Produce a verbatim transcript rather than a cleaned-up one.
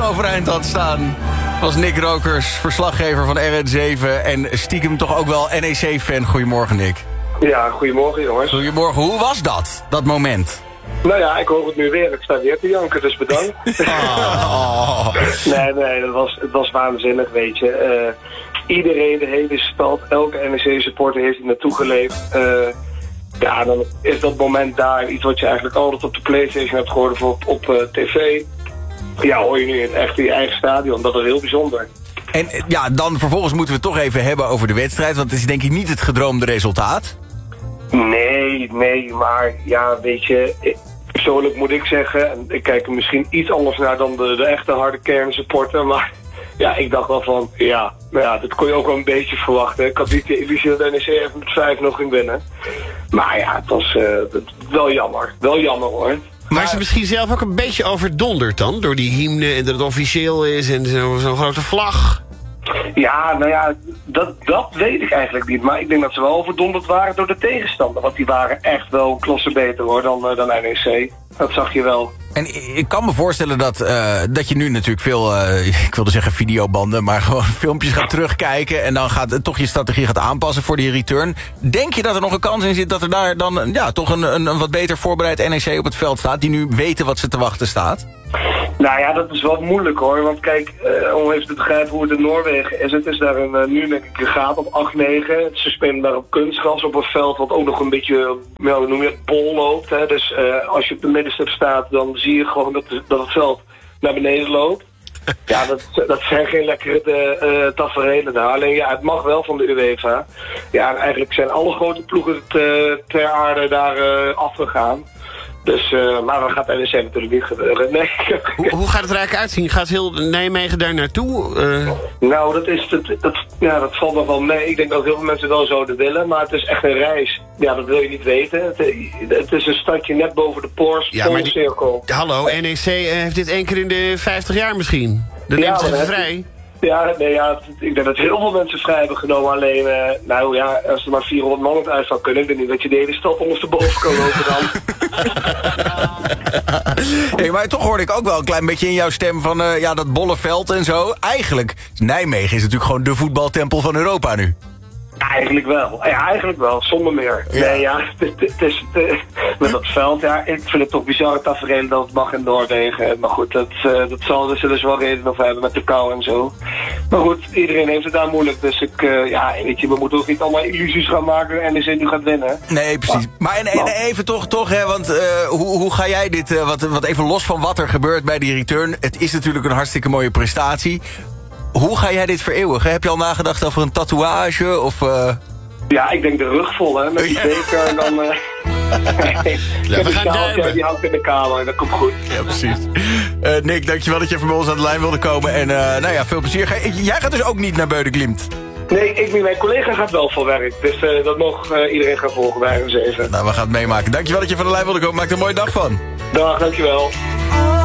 overeind had staan. Was Nick Rokers, verslaggever van R N zeven... en stiekem toch ook wel N E C-fan. Goedemorgen, Nick. Ja, goedemorgen jongens. Goedemorgen, hoe was dat, dat moment? Nou ja, ik hoor het nu weer. Ik sta weer te janken, dus bedankt. Oh. nee, nee, dat was, het was waanzinnig, weet je. Uh, iedereen, de hele stad, elke N E C-supporter heeft er naartoe geleefd. Uh, ja, dan is dat moment daar iets wat je eigenlijk altijd op de PlayStation hebt gehoord of op, op uh, tv. Ja, hoor je nu in echt in je eigen stadion. Dat is heel bijzonder. En ja, dan vervolgens moeten we het toch even hebben over de wedstrijd. Want het is denk ik niet het gedroomde resultaat. Nee, nee, maar ja, weet je, ik, persoonlijk moet ik zeggen, en ik kijk er misschien iets anders naar dan de, de echte harde kern supporter, maar ja, ik dacht wel van, ja, nou ja, dat kon je ook wel een beetje verwachten. Ik had niet de illusie dat N E C even met vijf nog ging winnen. Maar ja, het was uh, het, wel jammer, wel jammer hoor. Maar is het misschien zelf ook een beetje overdonderd dan? Door die hymne en dat het officieel is en zo'n zo grote vlag? Ja, nou ja, dat, dat weet ik eigenlijk niet. Maar ik denk dat ze wel overdonderd waren door de tegenstander. Want die waren echt wel een klasse beter hoor dan, uh, dan N E C. Dat zag je wel. En ik kan me voorstellen dat, uh, dat je nu natuurlijk veel, uh, ik wilde zeggen videobanden, maar gewoon filmpjes gaat terugkijken en dan gaat toch je strategie gaat aanpassen voor die return. Denk je dat er nog een kans in zit dat er daar dan ja, toch een, een, een wat beter voorbereid N E C op het veld staat, die nu weten wat ze te wachten staat? Nou ja, dat is wel moeilijk hoor. Want kijk, uh, om even te begrijpen hoe het in Noorwegen is. Het is daar een, uh, nu denk ik een graad op acht, negen. Ze spelen daar op kunstgras op een veld wat ook nog een beetje, nou, hoe noem je het, bol loopt. Hè? Dus uh, als je op de middenstip staat, dan zie je gewoon dat, dat het veld naar beneden loopt. Ja, dat, dat zijn geen lekkere uh, taferelen daar. Alleen ja, het mag wel van de UEFA. Ja, en eigenlijk zijn alle grote ploegen te, ter aarde daar uh, afgegaan. Dus, uh, maar dat gaat N E C natuurlijk niet gebeuren. Nee. Hoe, hoe gaat het er eigenlijk uitzien? Gaat heel Nijmegen daar naartoe? Uh... Nou, dat, is, dat, dat, ja, dat valt nog wel mee. Ik denk dat heel veel mensen wel zouden willen. Maar het is echt een reis. Ja, dat wil je niet weten. Het, het is een stadje net boven de Poors, ja, Poolcirkel. Hallo, N E C heeft dit één keer in de vijftig jaar misschien. Dan neemt ja, ze even vrij. Ja, nee, ja, ik denk dat heel veel mensen vrij hebben genomen. Alleen, uh, nou ja, als er maar vierhonderd man het uit zou kunnen, ik denk niet dat je de hele stad ondersteboven kan lopen dan. Hey, maar toch hoorde ik ook wel een klein beetje in jouw stem van uh, ja, dat bolle veld en zo. Eigenlijk, Nijmegen is natuurlijk gewoon de voetbaltempel van Europa nu. Eigenlijk wel. Ja, eigenlijk wel. Zonder meer. Ja. Nee, ja, het is met dat veld, ja, ik vind het toch bizarre tafereel dat het mag in Noorwegen. Maar goed, dat, uh, dat zal, daar zullen ze wel reden over hebben met de kou en zo. Maar goed, iedereen heeft het daar moeilijk. Dus ik, uh, ja, weet je, we moeten ook niet allemaal illusies gaan maken en N E C nu gaat winnen. Nee, precies. Maar, maar en, en even toch, toch hè, want uh, hoe, hoe ga jij dit, uh, wat, wat even los van wat er gebeurt bij die return. Het is natuurlijk een hartstikke mooie prestatie. Hoe ga jij dit vereeuwigen? Heb je al nagedacht over een tatoeage? Of, uh... Ja, ik denk de rug vol, hè, met die beker en dan... Uh... ja, we gaan schaal, ja, die hangt in de kamer en dat komt goed. Ja, precies. Uh, Nick, dankjewel dat je even bij ons aan de lijn wilde komen. En uh, nou ja, veel plezier. Jij gaat dus ook niet naar Beude Glimt? Nee, ik niet. Mijn collega gaat wel van werk. Dus uh, dat mag uh, iedereen gaan volgen bij R N zeven. Nou, we gaan het meemaken. Dankjewel dat je van de lijn wilde komen. Maak er een mooie dag van. Dag, dankjewel.